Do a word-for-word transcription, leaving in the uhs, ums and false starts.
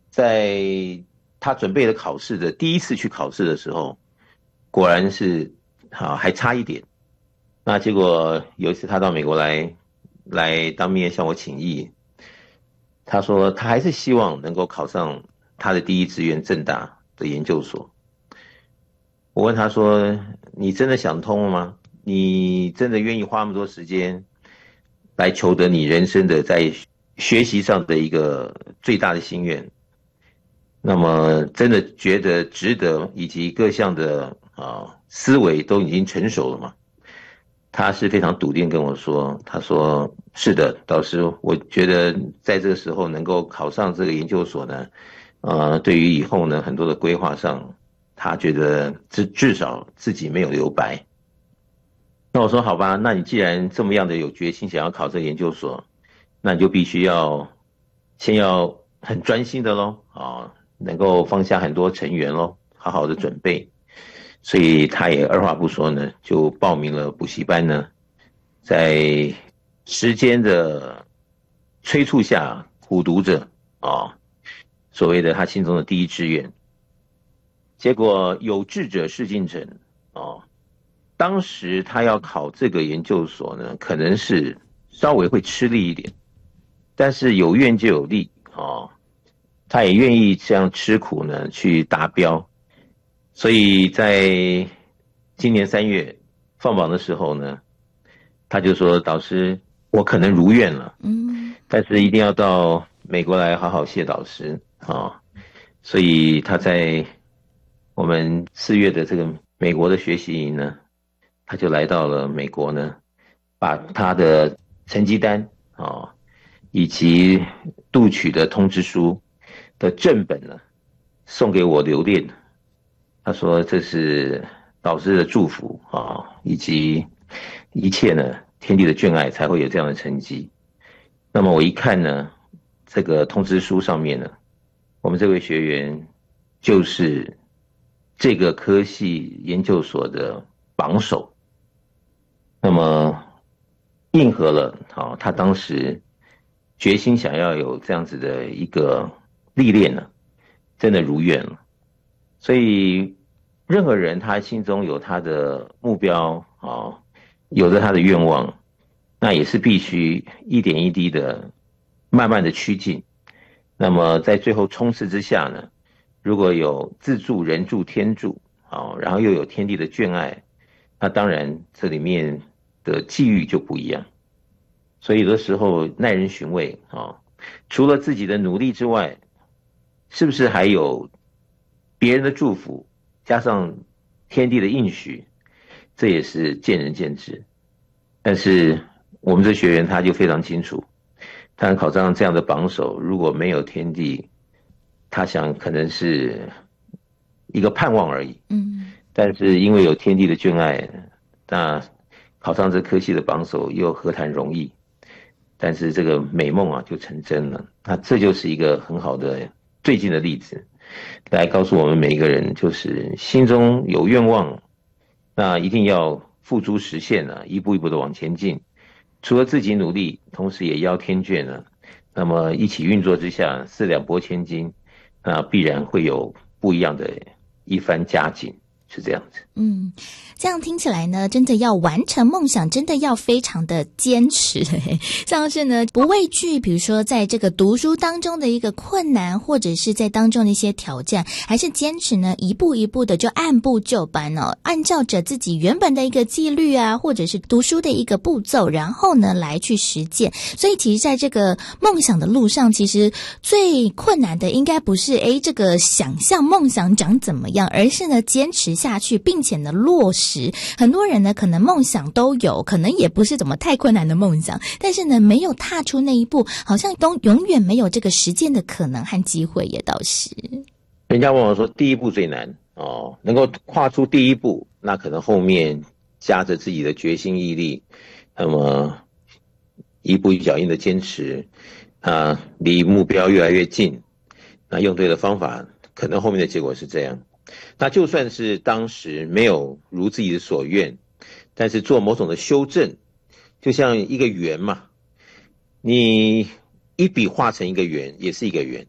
在他准备的考试的第一次去考试的时候，果然是好还差一点。那结果有一次他到美国来来当面向我请益，他说他还是希望能够考上他的第一志愿政大的研究所。我问他说：你真的想通了吗？你真的愿意花那么多时间来求得你人生的在学习上的一个最大的心愿？那么真的觉得值得，以及各项的啊思维都已经成熟了吗？他是非常笃定跟我说，他说是的，导师，我觉得在这个时候能够考上这个研究所呢，呃，对于以后呢很多的规划上，他觉得至至少自己没有留白。那我说好吧，那你既然这么样的有决心想要考这个研究所，那你就必须要先要很专心的咯，啊，能够放下很多成员咯，好好的准备。所以他也二话不说呢，就报名了补习班呢，在时间的催促下苦读着啊，所谓的他心中的第一志愿。结果有志者事竟成啊，当时他要考这个研究所呢，可能是稍微会吃力一点，但是有愿就有力啊，他也愿意这样吃苦呢去达标。所以在今年三月放榜的时候呢，他就说：导师，我可能如愿了，嗯，但是一定要到美国来好好谢导师啊。所以他在我们四月的这个美国的学习营呢，他就来到了美国呢，把他的成绩单啊以及录取的通知书的正本呢送给我留恋。他说这是导师的祝福啊，以及一切呢天地的眷爱才会有这样的成绩。那么我一看呢，这个通知书上面呢，我们这位学员就是这个科系研究所的榜首，那么应和了啊他当时决心想要有这样子的一个历练呢，真的如愿了。所以任何人他心中有他的目标啊，有着他的愿望，那也是必须一点一滴的慢慢的趋近。那么在最后冲刺之下呢，如果有自助人助天助啊，然后又有天地的眷爱，那当然这里面的际遇就不一样。所以有的时候耐人寻味啊，除了自己的努力之外，是不是还有别人的祝福，加上天地的应许，这也是见仁见智。但是我们这学员他就非常清楚，他考上这样的榜首，如果没有天地，他想可能是一个盼望而已。嗯，但是因为有天地的眷爱，那考上这科系的榜首又何谈容易？但是这个美梦啊就成真了。那这就是一个很好的最近的例子，来告诉我们每一个人，就是心中有愿望，那一定要付诸实现啊，一步一步的往前进。除了自己努力，同时也邀天眷呢，那么一起运作之下，四两拨千斤，那必然会有不一样的一番佳景。是这样子。 嗯，这样听起来呢，真的要完成梦想，真的要非常的坚持。像是呢，不畏惧，比如说在这个读书当中的一个困难，或者是在当中的一些挑战，还是坚持呢，一步一步的就按部就班哦，按照着自己原本的一个纪律啊，或者是读书的一个步骤，然后呢来去实践。所以其实在这个梦想的路上，其实最困难的应该不是诶这个想象梦想长怎么样，而是呢坚持下去，并且呢落实。很多人呢可能梦想都有，可能也不是怎么太困难的梦想，但是呢没有踏出那一步，好像都永远没有这个实践的可能和机会，也倒是。 人家问我说第一步最难哦，能够跨出第一步，那可能后面加着自己的决心毅力，那么一步一脚印的坚持啊，离目标越来越近，那用对了方法，可能后面的结果是这样。那就算是当时没有如自己的所愿，但是做某种的修正，就像一个圆嘛，你一笔画成一个圆也是一个圆，